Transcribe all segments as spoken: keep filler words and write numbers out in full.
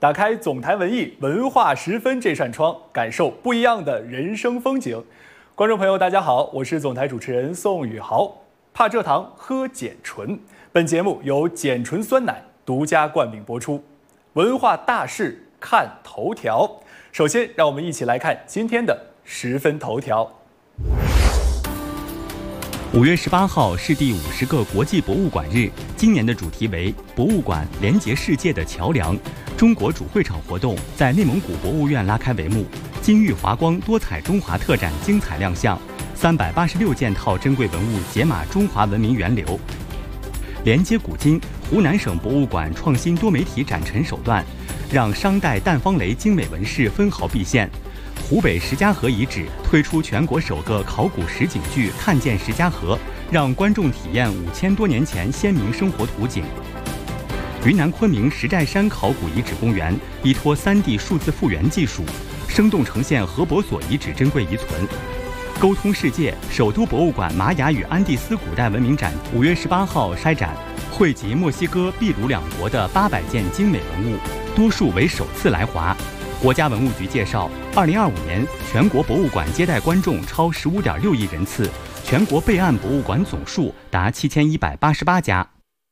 打开总台文艺文化十分这扇窗，感受不一样的人生风景。观众朋友，大家好，我是总台主持人宋宇豪。怕蔗糖，喝碱醇。本节目由碱醇酸奶独家冠名播出。文化大事看头条。首先，让我们一起来看今天的十分头条。 五月十八号是第五十个国际博物馆日，今年的主题为“博物馆连接世界的桥梁”。中国主会场活动在内蒙古博物院拉开帷幕，金玉华光多彩中华特展精彩亮相，三百八十六件套珍贵文物解码中华文明源流。连接古今，湖南省博物馆创新多媒体展陈手段，让商代淡方雷精美纹饰分毫毕现。湖北石家河遗址推出全国首个考古实景剧《看见石家河》，让观众体验五千多年前先民生活图景。云南昆明石寨山考古遗址公园依托 三 D 数字复原技术，生动呈现何伯索遗址珍贵遗存。沟通世界，首都博物馆玛雅与安第斯古代文明展五月十八号开展，汇集墨西哥、秘鲁两国的八百件精美文物，多数为首次来华。国家文物局介绍，二零二五年全国博物馆接待观众超十五点六亿人次，全国备案博物馆总数达七千一百八十八家。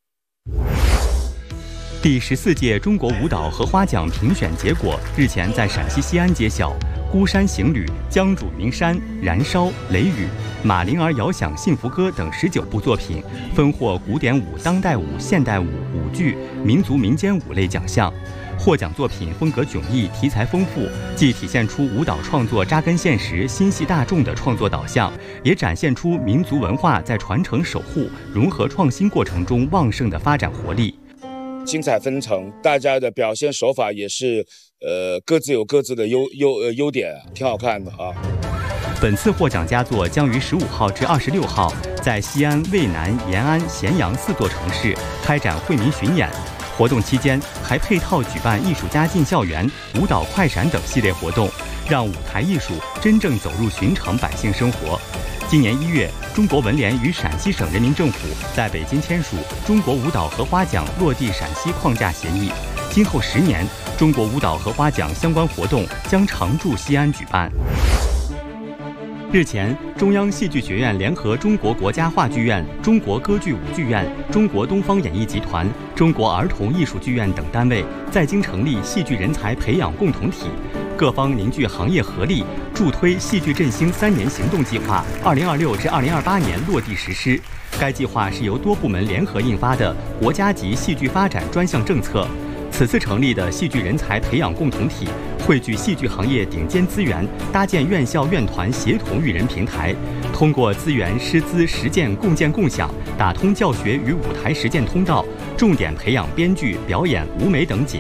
第十四届中国舞蹈荷花奖评选结果日前在陕西西安揭晓，孤山行旅、江渚云山、燃烧、雷雨、马铃儿遥想幸福歌等十九部作品分获古典舞、当代舞、现代舞、舞剧、民族民间舞类奖项。获奖作品风格迥异，题材丰富，既体现出舞蹈创作扎根现实、心系大众的创作导向，也展现出民族文化在传承守护、融合创新过程中旺盛的发展活力。 精彩纷呈，大家的表现手法也是，呃，各自有各自的优优呃优点，挺好看的啊。 本次获奖佳作将于十五号至二十六号在西安、渭南、延安、咸阳四座城市开展惠民巡演。活动期间还配套举办艺术家进校园、舞蹈快闪等系列活动，让舞台艺术真正走入寻常百姓生活。今年一月，中国文联与陕西省人民政府在北京签署中国舞蹈荷花奖落地陕西框架协议。今后十年，中国舞蹈荷花奖相关活动将常驻西安举办。日前，中央戏剧学院联合中国国家话剧院、中国歌剧舞剧院、中国东方演艺集团、中国儿童艺术剧院等单位在京成立戏剧人才培养共同体，各方凝聚行业合力，助推戏剧振兴三年行动计划二零二六至二零二八年落地实施。该计划是由多部门联合印发的国家级戏剧发展专项政策。此次成立的戏剧人才培养共同体，汇聚戏剧行业顶尖资源，搭建院校院团协同育人平台，通过资源师资实践共建共享，打通教学与舞台实践通道，重点培养编剧、表演、舞美等锦